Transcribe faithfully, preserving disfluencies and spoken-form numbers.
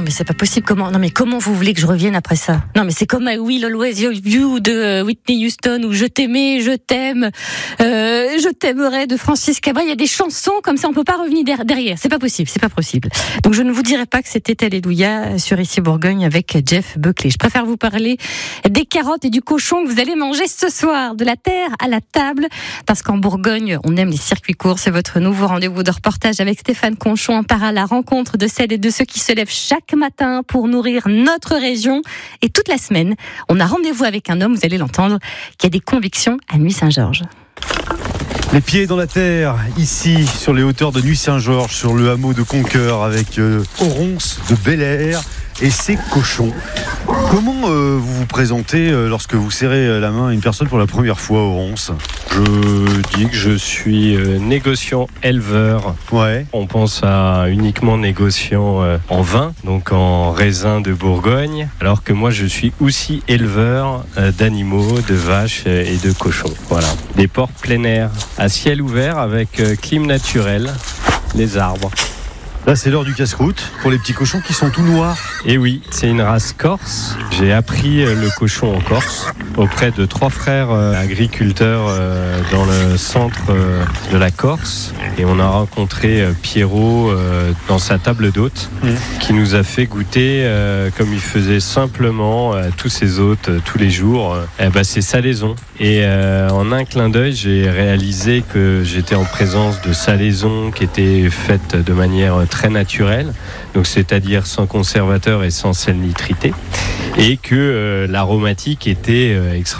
mais c'est pas possible. Comment, non, mais comment vous voulez que je revienne après ça? Non, mais c'est comme I Will Always Love You de Whitney Houston ou Je t'aimais, je t'aime, euh, je t'aimerais de Francis Cabrel. Il y a des chansons comme ça, on peut pas revenir derrière. C'est pas possible, c'est pas possible. Donc je ne vous dirai pas que c'était Alléluia sur Ici Bourgogne avec Jeff Buckley. Je préfère vous parler des carottes et du cochon que vous allez manger ce soir, de la terre à la table, parce qu'en Bourgogne, on aime les circuits courts. C'est votre nouveau rendez-vous de reportage avec Stéphane Conchon. On part à la rencontre de celles et de ceux qui se lèvent chaque matin pour nourrir notre région. Et toute la semaine, on a rendez-vous avec un homme, vous allez l'entendre, qui a des convictions à Nuits-Saint-Georges. Les pieds dans la terre, ici, sur les hauteurs de Nuits-Saint-Georges, sur le hameau de Conqueur, avec euh, Oronce de Bel-Air et ses cochons. Comment euh, vous vous présentez euh, lorsque vous serrez la main à une personne pour la première fois, Oronce ? Je dis que je suis euh, négociant éleveur. Ouais. On pense à uniquement négociant euh, en vin, donc en raisin de Bourgogne, alors que moi je suis aussi éleveur euh, d'animaux, de vaches euh, et de cochons. Voilà. Des ports plein air, à ciel ouvert avec euh, clim naturel, les arbres. Là, c'est l'heure du casse-croûte pour les petits cochons qui sont tout noirs. Et oui, c'est une race corse. J'ai appris le cochon en Corse auprès de trois frères agriculteurs dans le centre de la Corse. Et on a rencontré Pierrot dans sa table d'hôtes mmh. qui nous a fait goûter, comme il faisait simplement à tous ses hôtes tous les jours, eh ben, ses salaisons. Et en un clin d'œil, j'ai réalisé que j'étais en présence de salaisons qui étaient faites de manière très naturelle, donc c'est-à-dire sans conservateur et sans sel nitrité, et que euh, l'aromatique était euh, extraordinaire.